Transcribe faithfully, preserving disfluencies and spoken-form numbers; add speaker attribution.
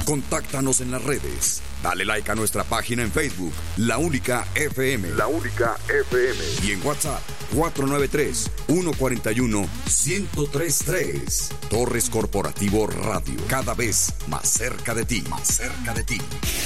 Speaker 1: Contáctanos en las redes. Dale like a nuestra página en Facebook, La Única F M. La Única F M. Y en WhatsApp, cuatro nueve tres, uno cuatro uno, uno cero tres tres. Torres Corporativo Radio. Cada vez más cerca de ti. Más cerca de ti.